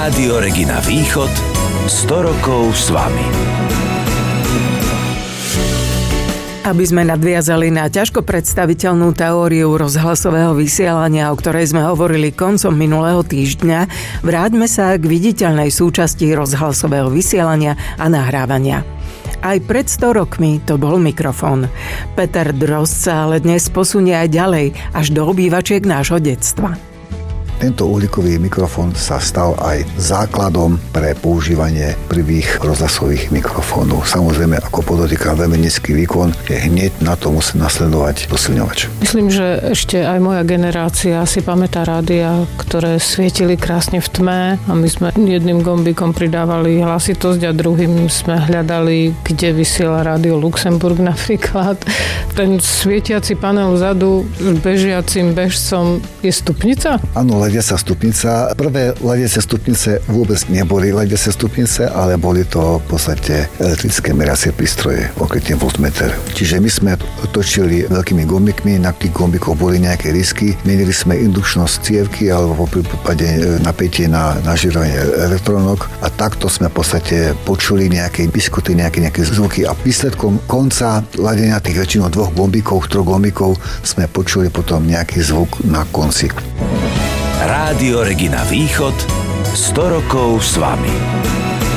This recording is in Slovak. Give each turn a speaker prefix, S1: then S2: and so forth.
S1: Rádio Regina Východ 100 rokov s vami.
S2: Aby sme nadviazali na ťažko predstaviteľnú teóriu rozhlasového vysielania, o ktorej sme hovorili koncom minulého týždňa, vráťme sa k viditeľnej súčasti rozhlasového vysielania a nahrávania. Aj pred 100 rokmi to bol mikrofón. Peter Drozd sa ale dnes posunie aj ďalej, až do obývačiek nášho detstva.
S3: Tento uhlíkový mikrofón sa stal aj základom pre používanie prvých rozhlasových mikrofónov. Samozrejme, ako podotýka veľmi nízky výkon, hneď na to musí nasledovať posilňovač.
S4: Myslím, že ešte aj moja generácia si pamätá rádia, ktoré svietili krásne v tme a my sme jedným gombikom pridávali hlasitosť a druhým sme hľadali, kde vysiela rádio Luxemburg napríklad. Ten svietiaci panel vzadu s bežiacim bežcom je stupnica?
S3: Áno, lediaca stupnica. Prvé lediace stupnice vôbec neboli lediace stupnice, ale boli to v podstate elektrické meracie prístroje, konkrétne voltmeter. Čiže my sme točili veľkými gombikmi, na tých gombikoch boli nejaké risky, menili sme indukčnosť cievky alebo v prípade napätie na nažírovanie elektrónok a takto sme v podstate počuli nejaké biskuty, nejaké zvuky a výsledkom konca ladenia tých väčšinou troch gombikov sme počuli potom nejaký zvuk na konci.
S1: Rádio Regina Východ 100 rokov s vami.